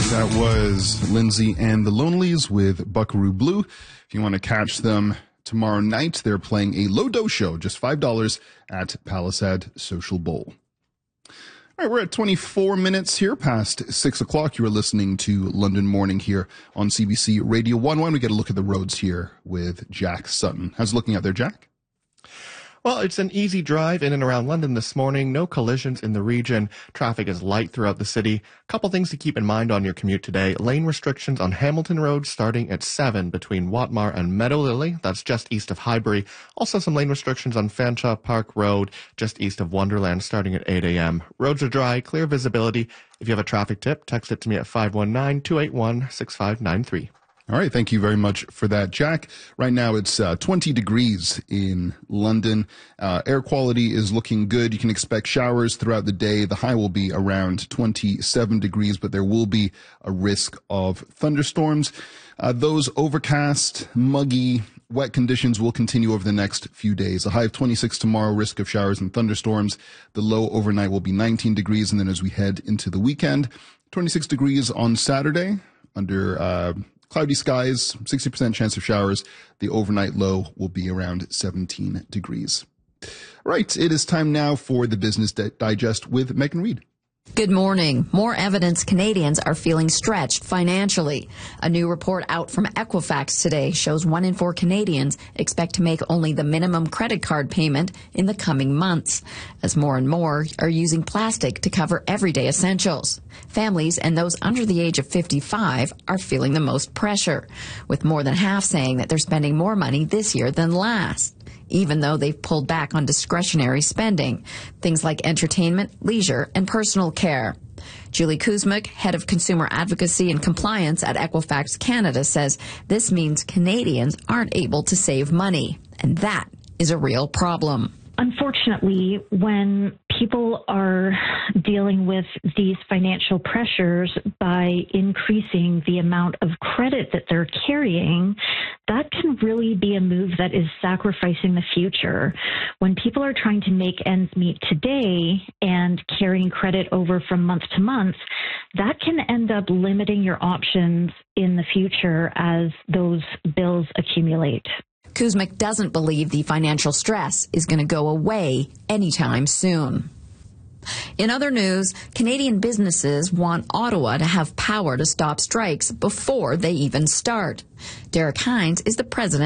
That was Lindsay and the Lonelies with Buckaroo Blue. If you want to catch them tomorrow night, they're playing a low-dose show, just $5 at Palisade Social Bowl. All right, we're at 24 minutes here past 6 o'clock. You are listening to London Morning here on CBC Radio 1. Why don't we get a look at the roads here with Jack Sutton? How's it looking out there, Jack? Well, it's an easy drive in and around London this morning. No collisions in the region. Traffic is light throughout the city. Couple things to keep in mind on your commute today. Lane restrictions on Hamilton Road starting at 7 between Watmar and Meadowlily. That's just east of Highbury. Also some lane restrictions on Fanshawe Park Road just east of Wonderland starting at 8 a.m. Roads are dry, clear visibility. If you have a traffic tip, text it to me at 519-281-6593. All right. Thank you very much for that, Jack. Right now it's 20 degrees in London. Air quality is looking good. You can expect showers throughout the day. The high will be around 27 degrees, but there will be a risk of thunderstorms. Those overcast, muggy, wet conditions will continue over the next few days. A high of 26 tomorrow, risk of showers and thunderstorms. The low overnight will be 19 degrees. And then as we head into the weekend, 26 degrees on Saturday under cloudy skies, 60% chance of showers. The overnight low will be around 17 degrees. Right, it is time now for the Business Digest with Megan Reid. Good morning. More evidence Canadians are feeling stretched financially. A new report out from Equifax today shows 1 in 4 Canadians expect to make only the minimum credit card payment in the coming months, as more and more are using plastic to cover everyday essentials. Families and those under the age of 55 are feeling the most pressure, with more than half saying that they're spending more money this year than last, even though they've pulled back on discretionary spending, things like entertainment, leisure, and personal care. Julie Kuzmic, head of consumer advocacy and compliance at Equifax Canada, says this means Canadians aren't able to save money, and that is a real problem. Unfortunately, when people are dealing with these financial pressures by increasing the amount of credit that they're carrying, that can really be a move that is sacrificing the future. When people are trying to make ends meet today and carrying credit over from month to month, that can end up limiting your options in the future as those bills accumulate. Kuzmic doesn't believe the financial stress is going to go away anytime soon. In other news, Canadian businesses want Ottawa to have power to stop strikes before they even start. Derek Hines is the president